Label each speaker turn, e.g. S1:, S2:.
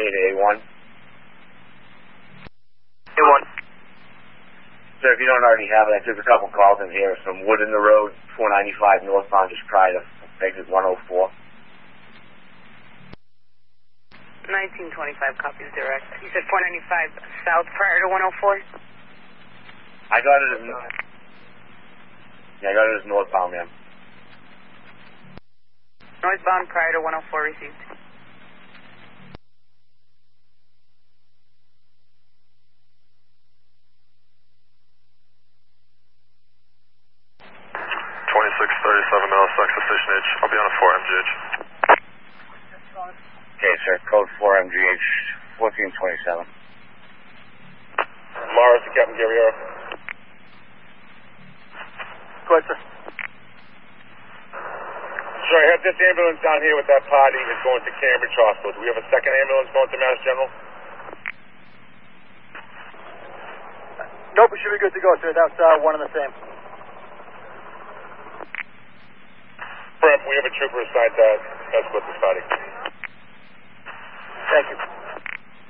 S1: A1.
S2: A1.
S1: Sir, if you don't already have it, I took a couple calls in here. Some wood in the road, 495 northbound, just prior to exit 104.
S3: 1925 copies direct. You said 495 south prior to 104?
S1: I got it as northbound, ma'am.
S3: Northbound prior to 104 received.
S4: Middlesex Station H. I'll be on a 4MGH.
S1: Okay, sir. Code 4MGH 1427.
S4: Mars to Captain Guerriero.
S2: Go ahead, sir.
S4: Sir, I have this ambulance down here with that party that's going to Cambridge Hospital. Do we have a second ambulance going to Mass General?
S2: Nope, we should be good to go, sir. That's one and the same.
S4: We have a trooper assigned to escort this party.